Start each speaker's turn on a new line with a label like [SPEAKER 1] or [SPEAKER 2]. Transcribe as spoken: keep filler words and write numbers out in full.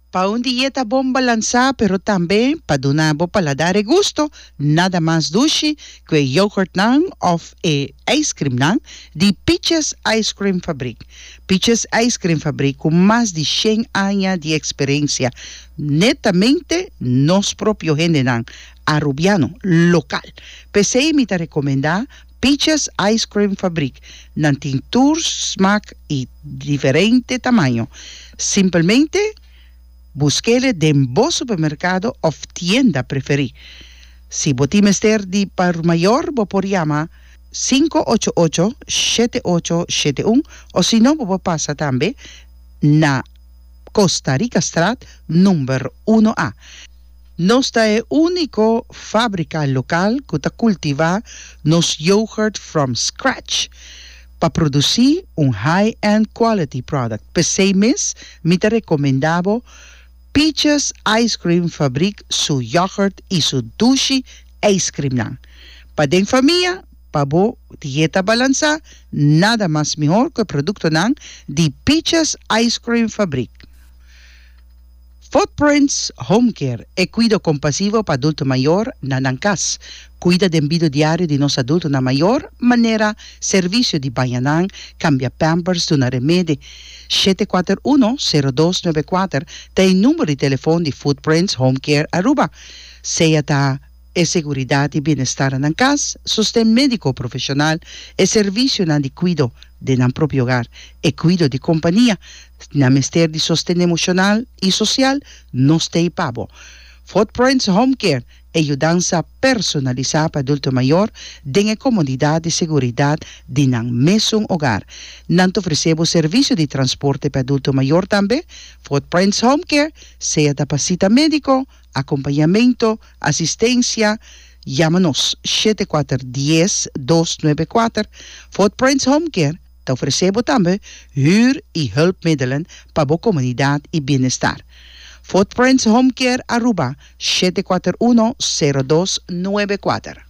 [SPEAKER 1] Pa un dieta bom balança, pero também pa donar bo paladar e gusto, nada mais doce que o yogurt nang of e ice cream nang de Peaches Ice Cream Fabric. Peaches Ice Cream Fabric com mais de cem anos de experiência, netamente nos próprios gente nang, arubiano, local. Pensei me te recomendar Peaches Ice Cream Fabric, nan tintur, smaak e diferente tamanho. Simplesmente busquele en vos supermercado o tienda preferí. Si vos mester di par mayor, vos por llama cinco ocho ocho, siete ocho siete uno o si no, vos pasa también na Costa Rica Strat número uno A. Nuestra es único fábrica local que ta cultiva nos yogurt from scratch para producir un high-end quality product. Per seis meses, me te recomendaba Peaches Ice Cream Fabric su yogurt y su dulce ice cream nang. Pa den familia, pa bo dieta balanza, nada más mejor que el producto nang de Peaches Ice Cream Fabric. Footprints Home Care e cuido compasivo para adulto mayor na nancas. Cuida del vida diario de nos adultos na mayor manera, servicio de bañanang, cambia pampers de una remedio. siete cuatro uno, cero dos nueve cuatro, tem número de teléfono de Footprints Home Care Aruba. Sea ta e seguridad y bienestar en casa, sostén médico profesional e servicio na de cuido de nan propio hogar e cuido de compañía, na mester de sostén emocional y social, nos te pavo. Footprints Home Care, ayudanza personalizada para adulto mayor, den comodidad y seguridad de nan mesmo hogar. Nan ofrecemos servicio de transporte para adulto mayor también. Footprints Home Care, sea da pasita médico, acompañamiento, asistencia, llámanos siete cuatro uno cero, dos nueve cuatro. Footprints Home Care, te ofrecemos también huur y hulpmiddelen para la comunidad y bienestar. Footprints Home Care Aruba siete cuatro uno, cero dos nueve cuatro.